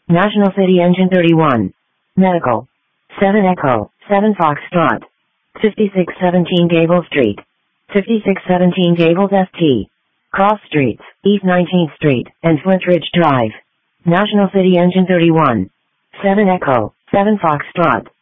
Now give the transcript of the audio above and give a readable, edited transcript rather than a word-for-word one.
National City Engine 31. Medical. 7 Echo, 7 Foxtrot. 5617 Gable Street. 5617 Gables ST. Cross Streets, East 19th Street, and Flintridge Drive. National City Engine 31. 7 Echo, 7 Foxtrot.